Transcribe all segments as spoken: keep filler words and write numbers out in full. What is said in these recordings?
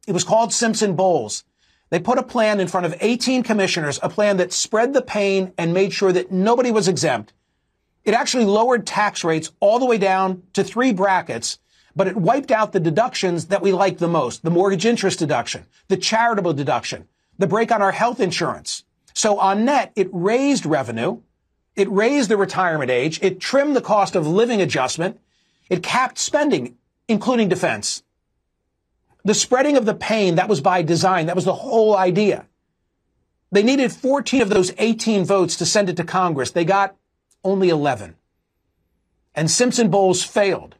It was called Simpson-Bowles. They put a plan in front of eighteen commissioners, a plan that spread the pain and made sure that nobody was exempt. It actually lowered tax rates all the way down to three brackets, but it wiped out the deductions that we like the most, the mortgage interest deduction, the charitable deduction, the break on our health insurance. So on net, it raised revenue, it raised the retirement age, it trimmed the cost of living adjustment, it capped spending, including defense. The spreading of the pain, that was by design. That was the whole idea. They needed fourteen of those eighteen votes to send it to Congress. They got only eleven. And Simpson-Bowles failed.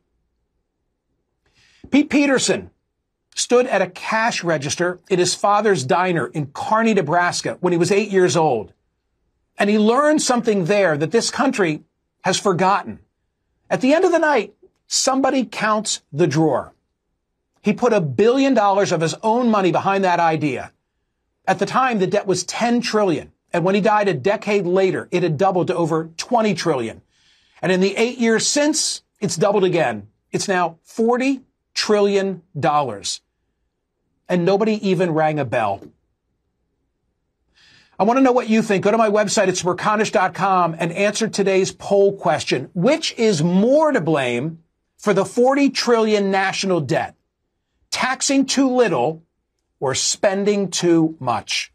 Pete Peterson stood at a cash register in his father's diner in Kearney, Nebraska, when he was eight years old. And he learned something there that this country has forgotten. At the end of the night, somebody counts the drawer. He put a billion dollars of his own money behind that idea. At the time, the debt was ten trillion dollars. And when he died a decade later, it had doubled to over twenty trillion dollars. And in the eight years since, it's doubled again. It's now forty trillion dollars. And nobody even rang a bell. I want to know what you think. Go to my website at smerconish dot com and answer today's poll question. Which is more to blame for the forty trillion dollars national debt? Taxing too little or spending too much?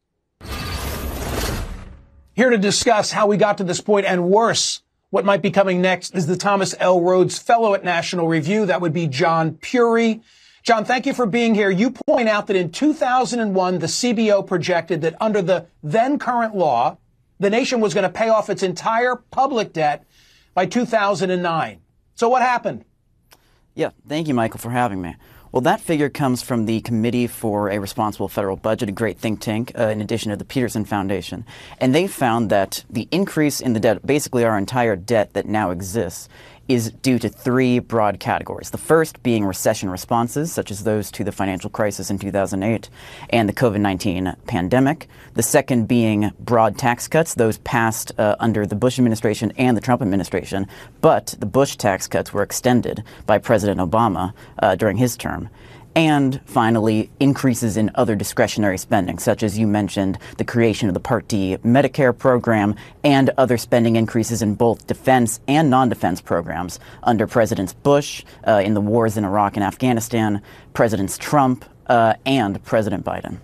Here to discuss how we got to this point and worse, what might be coming next, is the Thomas L. Rhodes Fellow at National Review. That would be John Puri. John, thank you for being here. You point out that in two thousand one, the C B O projected that under the then current law, the nation was going to pay off its entire public debt by two thousand nine. So what happened? Yeah, thank you, Michael, for having me. Well, that figure comes from the Committee for a Responsible Federal Budget, a great think tank, uh, in addition to the Peterson Foundation. And they found that the increase in the debt, basically our entire debt that now exists, is due to three broad categories. The first being recession responses, such as those to the financial crisis in two thousand eight and the COVID nineteen pandemic. The second being broad tax cuts, those passed uh, under the Bush administration and the Trump administration, but the Bush tax cuts were extended by President Obama uh, during his term. And finally, increases in other discretionary spending, such as you mentioned, the creation of the Part D Medicare program and other spending increases in both defense and non-defense programs under Presidents Bush uh, in the wars in Iraq and Afghanistan, Presidents Trump, uh, and President Biden.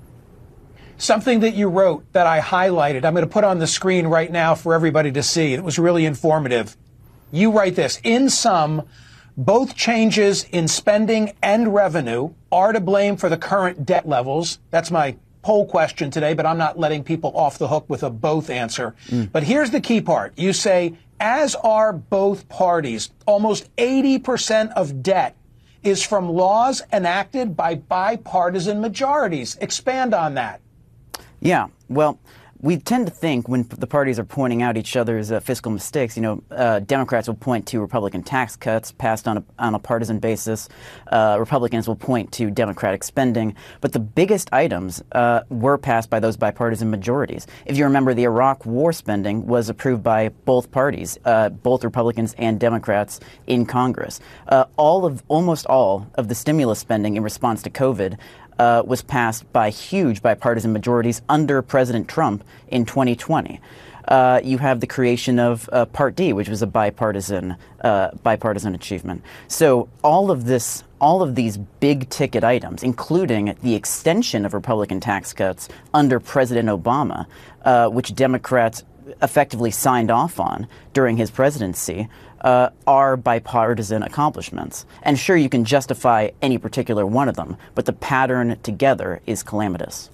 Something that you wrote that I highlighted, I'm going to put on the screen right now for everybody to see. It was really informative. You write this: in sum, both changes in spending and revenue are to blame for the current debt levels. That's my poll question today, but I'm not letting people off the hook with a both answer. Mm. But here's the key part. You say, as are both parties, almost eighty percent of debt is from laws enacted by bipartisan majorities. Expand on that. Yeah, well, we tend to think when the parties are pointing out each other's uh, fiscal mistakes, you know, uh, Democrats will point to Republican tax cuts passed on a, on a partisan basis. Uh, Republicans will point to Democratic spending. But the biggest items uh, were passed by those bipartisan majorities. If you remember, the Iraq war spending was approved by both parties, uh, both Republicans and Democrats in Congress. Uh, all of, almost all of the stimulus spending in response to COVID Uh, was passed by huge bipartisan majorities under President Trump in twenty twenty. Uh, you have the creation of uh, Part D, which was a bipartisan uh, bipartisan achievement. So all of this, all of these big ticket items, including the extension of Republican tax cuts under President Obama, uh, which Democrats effectively signed off on during his presidency, uh, are bipartisan accomplishments. And sure, you can justify any particular one of them, but the pattern together is calamitous.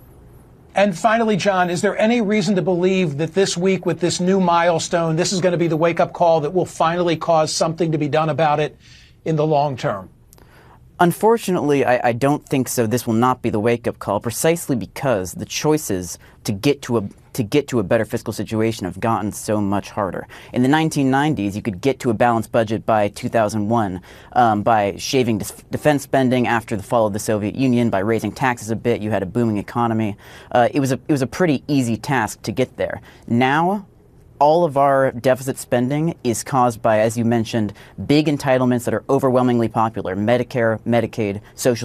And finally, John, is there any reason to believe that this week with this new milestone, this is going to be the wake-up call that will finally cause something to be done about it in the long term? Unfortunately, I, I don't think so. This will not be the wake-up call, precisely because the choices to get to a to get to a better fiscal situation have gotten so much harder. In the nineteen nineties, you could get to a balanced budget by two thousand one um, by shaving defense spending after the fall of the Soviet Union, by raising taxes a bit. You had a booming economy. Uh, it was a it was a pretty easy task to get there. Now, all of our deficit spending is caused by, as you mentioned, big entitlements that are overwhelmingly popular: Medicare, Medicaid, Social